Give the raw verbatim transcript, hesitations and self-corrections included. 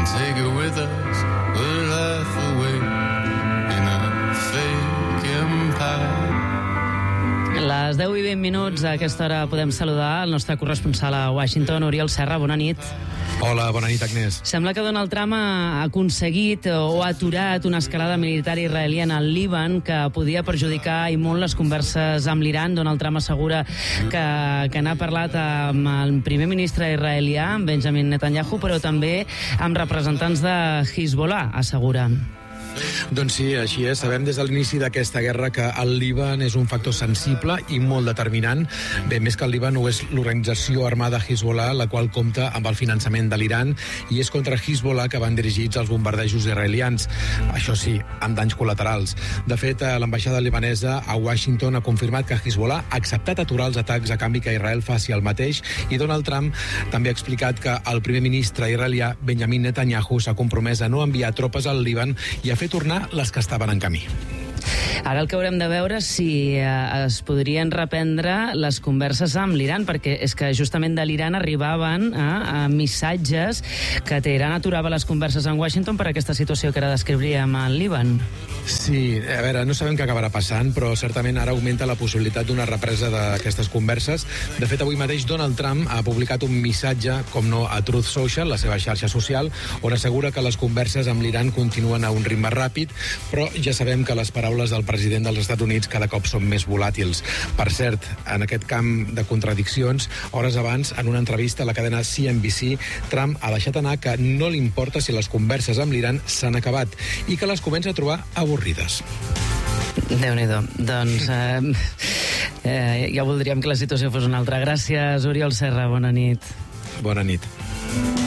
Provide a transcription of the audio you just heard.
and take it with us. We'll laugh away in a fake empire. A les deu i vint minuts a aquesta hora podem saludar el nostre corresponsal a Washington, Oriol Serra. Bona nit. Hola, bona nit, Agnès. Sembla que Donald Trump ha aconseguit o ha aturat una escalada militar israeliana al Líban que podia perjudicar i molt les converses amb l'Iran. Donald Trump assegura que, que n'ha parlat amb el primer ministre israelià, amb Benjamin Netanyahu, però també amb representants de Hezbollah, assegura. Doncs sí, així és. Sabem des de l'inici d'aquesta guerra que el Líban és un factor sensible i molt determinant. Bé, més que el Líban ho és l'organització armada Hezbollah, la qual compta amb el finançament de l'Iran, i és contra Hezbollah que van dirigits els bombardejos israelians. Això sí, amb danys col·laterals. De fet, l'ambaixada libanesa a Washington ha confirmat que Hezbollah ha acceptat aturar els atacs a canvi que Israel faci el mateix, i Donald Trump també ha explicat que el primer ministre israelià, Benjamin Netanyahu, s'ha compromès a no enviar tropes al Líban i a fer tornar les que estaven en camí. Ara el que haurem de veure si eh, es podrien reprendre les converses amb l'Iran, perquè és que justament de l'Iran arribaven eh, a missatges que Teheran aturava les converses amb Washington per aquesta situació que ara descriuríem al Líban. Sí, a veure, no sabem què acabarà passant, però certament ara augmenta la possibilitat d'una represa d'aquestes converses. De fet, avui mateix Donald Trump ha publicat un missatge, com no, a Truth Social, la seva xarxa social, on assegura que les converses amb l'Iran continuen a un ritme ràpid, però ja sabem que les paraules del president dels Estats Units cada cop són més volàtils. Per cert, en aquest camp de contradiccions, hores abans, en una entrevista a la cadena C N B C, Trump ha deixat anar que no li importa si les converses amb l'Iran s'han acabat i que les comença a trobar avorrides. Déu-n'hi-do. Doncs eh, eh, ja voldríem que la situació fos una altra. Gràcies, Oriol Serra. Bona nit. Bona nit.